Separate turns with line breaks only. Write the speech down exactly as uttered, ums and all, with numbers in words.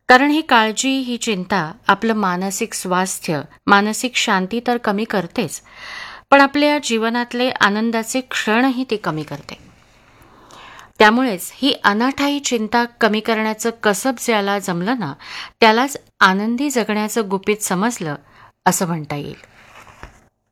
कारण ही काळजी, ही चिंता आपलं मानसिक स्वास्थ्य, मानसिक शांती तर कमी करतेच, पण आपल्या जीवनातले आनंदाचे क्षणही ती कमी करते. त्यामुळेच ही अनाठायी चिंता कमी करण्याचं कसब ज्याला जमलं ना, त्यालाच आनंदी जगण्याचं गुपित समजलं असं म्हणता येईल.